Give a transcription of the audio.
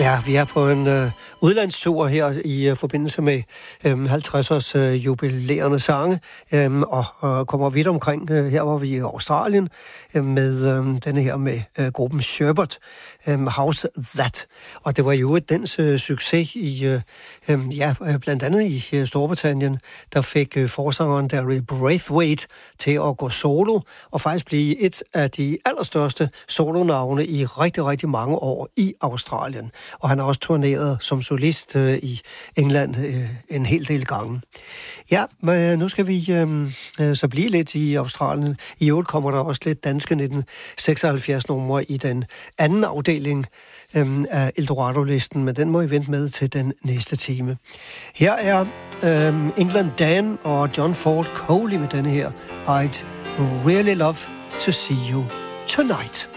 Ja, vi er på en udlandstur her i forbindelse med 50-års jubilerende sange, og kommer vidt omkring. Her var vi i Australien med denne her med gruppen Sherbet, How's That. Og det var jo dens succes i, blandt andet i Storbritannien, der fik forsangeren Derry Braithwaite til at gå solo, og faktisk blive et af de allerstørste solonavne i rigtig, rigtig mange år i Australien. Og han har også turneret som solist i England en hel del gange. Ja, men nu skal vi så blive lidt i Australien. I øvrigt kommer der også lidt danske 1976 numre i den anden afdeling af Eldorado-listen, men den må I vente med til den næste time. Her er England Dan og John Ford Coley med denne her I'd really love to see you tonight.